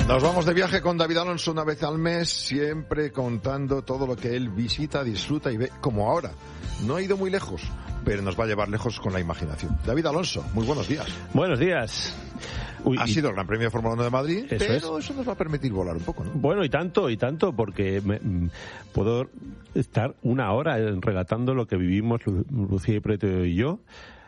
Nos vamos de viaje con David Alonso una vez al mes, siempre contando todo lo que él visita, disfruta y ve, como ahora. No ha ido muy lejos, pero nos va a llevar lejos con la imaginación. David Alonso, muy buenos días. Buenos días. Ha sido el Gran Premio de Fórmula 1 de Madrid, pero eso nos va a permitir volar un poco, ¿no? Bueno, y tanto, porque puedo estar una hora relatando lo que vivimos Lucía Prieto y yo,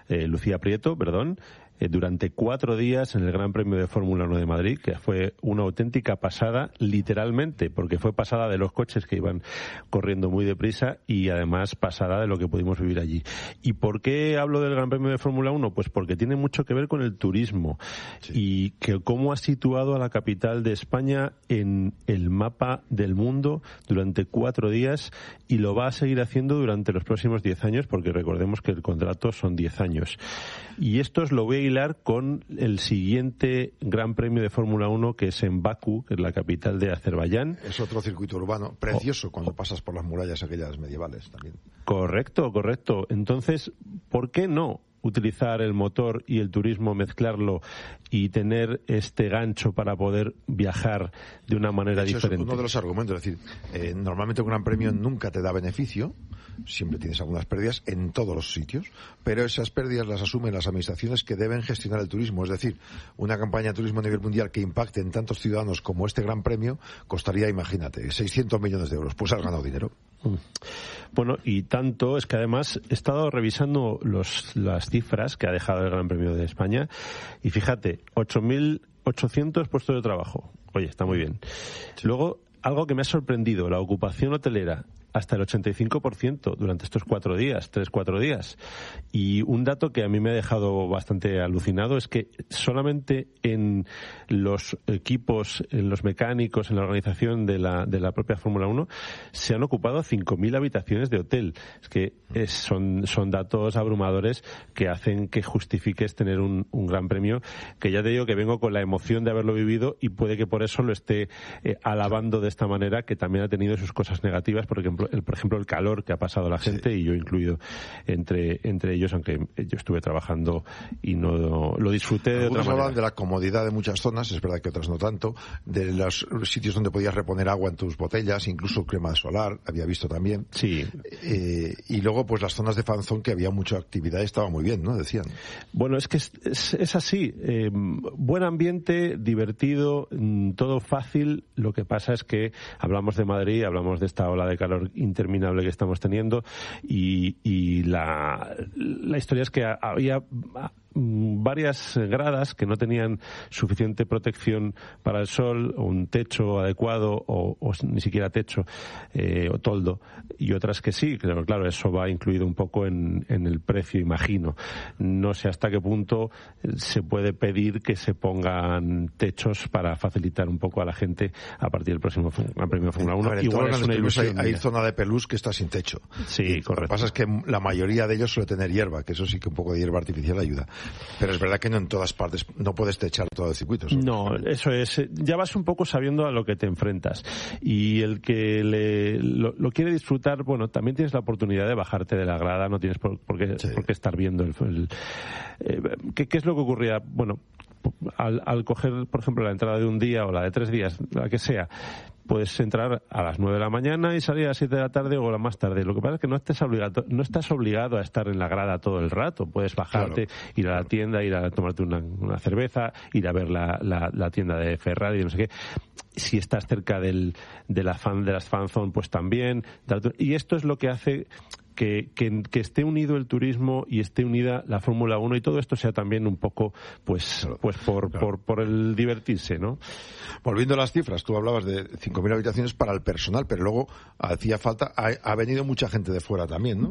durante 4 días en el Gran Premio de Fórmula 1 de Madrid, que fue una auténtica pasada, literalmente, porque fue pasada de los coches que iban corriendo muy deprisa y además pasada de lo que pudimos vivir allí. ¿Y por qué hablo del Gran Premio de Fórmula 1? Pues porque tiene mucho que ver con el turismo, sí, y que cómo ha situado a la capital de España en el mapa del mundo durante 4 días, y lo va a seguir haciendo durante los próximos 10 años, porque recordemos que el contrato son 10 años. Y esto os lo voy a hilar con el siguiente Gran Premio de Fórmula 1, que es en Bakú, que es la capital de Azerbaiyán. Es otro circuito urbano precioso cuando pasas por las murallas aquellas medievales también. Correcto. Entonces, ¿por qué no utilizar el motor y el turismo, mezclarlo y tener este gancho para poder viajar de una manera diferente? Es uno de los argumentos. Es decir, normalmente un Gran Premio nunca te da beneficio, siempre tienes algunas pérdidas en todos los sitios, pero esas pérdidas las asumen las administraciones que deben gestionar el turismo. Es decir, una campaña de turismo a nivel mundial que impacte en tantos ciudadanos como este Gran Premio costaría, imagínate, 600 millones de euros. Pues has ganado dinero. Bueno, y tanto es que además he estado revisando las cifras que ha dejado el Gran Premio de España, y fíjate, 8.800 puestos de trabajo. Oye, está muy bien. Sí. Luego, algo que me ha sorprendido, la ocupación hotelera hasta el 85% durante estos 4 días. Y un dato que a mí me ha dejado bastante alucinado es que solamente en los equipos, en los mecánicos, en la organización de la propia Fórmula 1, se han ocupado 5.000 habitaciones de hotel. Es que son datos abrumadores que hacen que justifiques tener un Gran Premio, que ya te digo que vengo con la emoción de haberlo vivido, y puede que por eso lo esté alabando de esta manera, que también ha tenido sus cosas negativas, por ejemplo el calor que ha pasado la gente, sí, y yo incluido entre ellos, aunque yo estuve trabajando y no lo disfruté de otra manera. Hablan de la comodidad de muchas zonas, es verdad que otras no tanto, de los sitios donde podías reponer agua en tus botellas, incluso crema solar, había visto también. Sí. Y luego pues las zonas de fanzón, que había mucha actividad y estaba muy bien, ¿no? Decían. Bueno, es que es así. Buen ambiente, divertido, todo fácil. Lo que pasa es que hablamos de Madrid, hablamos de esta ola de calor interminable que estamos teniendo, y la historia es que había varias gradas que no tenían suficiente protección para el sol, un techo adecuado o ni siquiera techo o toldo, y otras que sí. Claro, eso va incluido un poco en el precio, imagino. No sé hasta qué punto se puede pedir que se pongan techos para facilitar un poco a la gente a partir del próximo Gran Premio de Fórmula 1. Igual es una ilusión. Hay zona de pelús que está sin techo. Sí, correcto. Lo que pasa es que la mayoría de ellos suele tener hierba, que eso sí que un poco de hierba artificial ayuda. Pero es verdad que no en todas partes, no puedes techar todo el circuito. No, eso es. Ya vas un poco sabiendo a lo que te enfrentas. Y el que lo quiere disfrutar, bueno, también tienes la oportunidad de bajarte de la grada, no tienes por qué estar viendo ¿qué es lo que ocurría? Bueno, al coger, por ejemplo, la entrada de un día o la de 3 días, la que sea, puedes entrar a las 9 de la mañana y salir a las 7 de la tarde o a la más tarde. Lo que pasa es que no estás obligado a estar en la grada todo el rato. Puedes bajarte, claro, ir a la tienda, ir a tomarte una cerveza, ir a ver la tienda de Ferrari, no sé qué. Si estás cerca de las fanzone, pues también. Y esto es lo que hace que esté unido el turismo y esté unida la Fórmula 1, y todo esto sea también un poco por el divertirse, ¿no? Volviendo a las cifras, tú hablabas de 5.000 habitaciones para el personal, pero luego hacía falta, ha venido mucha gente de fuera también, ¿no?